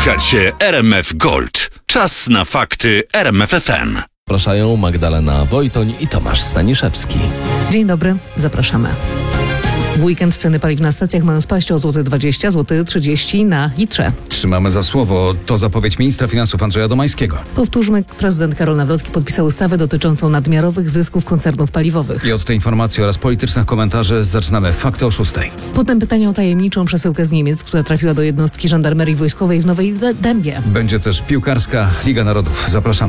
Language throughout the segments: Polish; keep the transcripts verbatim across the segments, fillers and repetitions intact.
Słuchać się R M F Gold. Czas na fakty R M F F M. Zapraszają Magdalena Wojtoń i Tomasz Staniszewski. Dzień dobry, zapraszamy. W weekend ceny paliw na stacjach mają spaść o złoty dwadzieścia, złoty trzydzieści na litrze. Trzymamy za słowo. To zapowiedź ministra finansów Andrzeja Domańskiego. Powtórzmy, prezydent Karol Nawrocki podpisał ustawę dotyczącą nadmiarowych zysków koncernów paliwowych. I od tej informacji oraz politycznych komentarzy zaczynamy fakty o szóstej. Potem pytanie o tajemniczą przesyłkę z Niemiec, która trafiła do jednostki żandarmerii wojskowej w Nowej Dębie. Będzie też piłkarska Liga Narodów. Zapraszamy.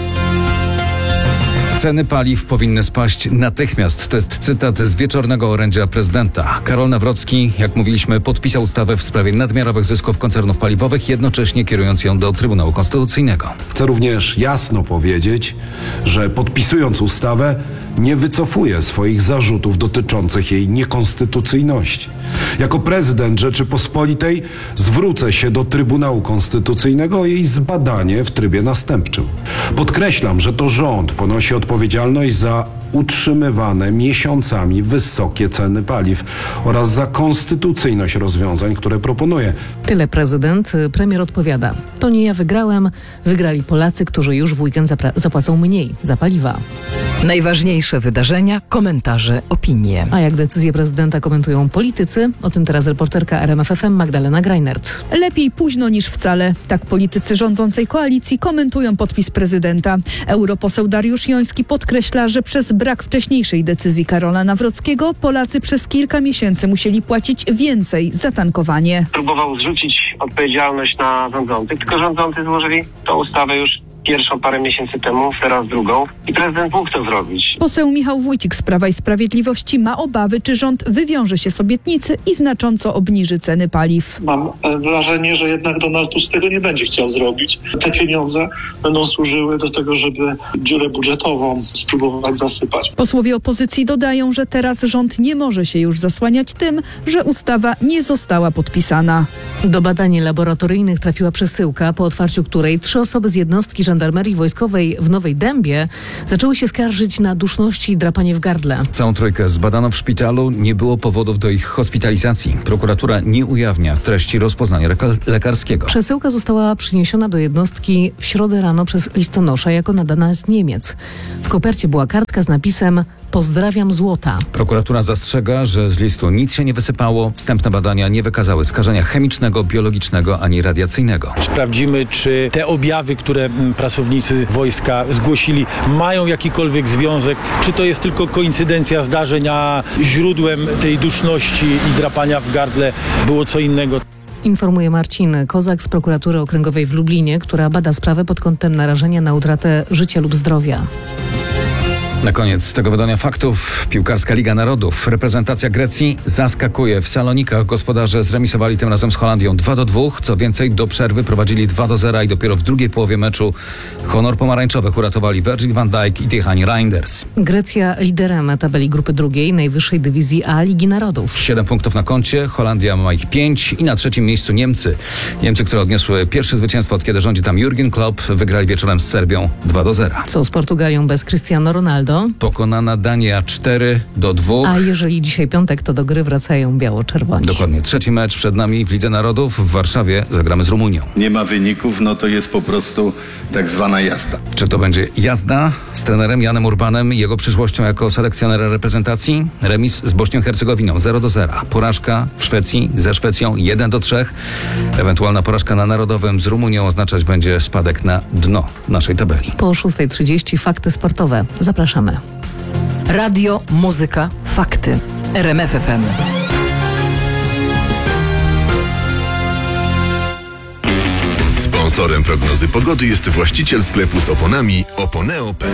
Ceny paliw powinny spaść natychmiast. To jest cytat z wieczornego orędzia prezydenta. Karol Nawrocki, jak mówiliśmy, podpisał ustawę w sprawie nadmiarowych zysków koncernów paliwowych, jednocześnie kierując ją do Trybunału Konstytucyjnego. Chcę również jasno powiedzieć, że podpisując ustawę nie wycofuje swoich zarzutów dotyczących jej niekonstytucyjności. Jako prezydent Rzeczypospolitej zwrócę się do Trybunału Konstytucyjnego o jej zbadanie w trybie następczym. Podkreślam, że to rząd ponosi odpowiedzialność za utrzymywane miesiącami wysokie ceny paliw oraz za konstytucyjność rozwiązań, które proponuje. Tyle prezydent. Premier odpowiada: to nie ja wygrałem, wygrali Polacy, którzy już w weekend zapra- zapłacą mniej za paliwa. Najważniejsze wydarzenia, komentarze, opinie. A jak decyzję prezydenta komentują politycy? O tym teraz reporterka R M F F M Magdalena Greinert. Lepiej późno niż wcale. Tak politycy rządzącej koalicji komentują podpis prezydenta. Europoseł Dariusz Joński podkreśla, że przez brak wcześniejszej decyzji Karola Nawrockiego Polacy przez kilka miesięcy musieli płacić więcej za tankowanie. Próbował zrzucić odpowiedzialność na rządzących, tylko rządzący złożyli tą ustawę już pierwszą parę miesięcy temu, teraz drugą i prezydent mógł to zrobić. Poseł Michał Wójcik z Prawa i Sprawiedliwości ma obawy, czy rząd wywiąże się z obietnicy i znacząco obniży ceny paliw. Mam wrażenie, że jednak Donald Tusk tego nie będzie chciał zrobić. Te pieniądze będą służyły do tego, żeby dziurę budżetową spróbować zasypać. Posłowie opozycji dodają, że teraz rząd nie może się już zasłaniać tym, że ustawa nie została podpisana. Do badań laboratoryjnych trafiła przesyłka, po otwarciu której trzy osoby z jednostki żandarmerii wojskowej w Nowej Dębie zaczęły się skarżyć na duszności i drapanie w gardle. Całą trójkę zbadano w szpitalu. Nie było powodów do ich hospitalizacji. Prokuratura nie ujawnia treści rozpoznania reka- lekarskiego. Przesyłka została przyniesiona do jednostki w środę rano przez listonosza jako nadana z Niemiec. W kopercie była kartka z napisem: pozdrawiam złota. Prokuratura zastrzega, że z listu nic się nie wysypało. Wstępne badania nie wykazały skażenia chemicznego, biologicznego ani radiacyjnego. Sprawdzimy, czy te objawy, które pracownicy wojska zgłosili, mają jakikolwiek związek, czy to jest tylko koincydencja zdarzeń, a źródłem tej duszności i drapania w gardle było co innego. Informuje Marcin Kozak z prokuratury okręgowej w Lublinie, która bada sprawę pod kątem narażenia na utratę życia lub zdrowia. Na koniec tego wydania faktów piłkarska Liga Narodów. Reprezentacja Grecji zaskakuje. W Salonikach gospodarze zremisowali tym razem z Holandią dwa do dwóch. Co więcej, do przerwy prowadzili dwa do zera i dopiero w drugiej połowie meczu honor pomarańczowych uratowali Virgil van Dijk i Tijani Reinders. Grecja liderem tabeli grupy drugiej najwyższej dywizji A Ligi Narodów. Siedem punktów na koncie, Holandia ma ich pięć i na trzecim miejscu Niemcy. Niemcy, które odniosły pierwsze zwycięstwo, od kiedy rządzi tam Jurgen Klopp, wygrali wieczorem z Serbią dwa do zera. Co z Portugalią bez Cristiano Ronaldo? Pokonana Dania cztery do dwóch. A jeżeli dzisiaj piątek, to do gry wracają biało-czerwoni. Dokładnie. Trzeci mecz przed nami w Lidze Narodów. W Warszawie zagramy z Rumunią. Nie ma wyników, no to jest po prostu tak zwana jazda. Czy to będzie jazda z trenerem Janem Urbanem i jego przyszłością jako selekcjonera reprezentacji? Remis z Bośnią i Hercegowiną zero do zera. Porażka w Szwecji ze Szwecją jeden do trzech. Ewentualna porażka na Narodowym z Rumunią oznaczać będzie spadek na dno naszej tabeli. Po szósta trzydzieści fakty sportowe. Zapraszamy. Radio, muzyka, fakty. R M F F M. Sponsorem prognozy pogody jest właściciel sklepu z oponami Oponeo kropka p l.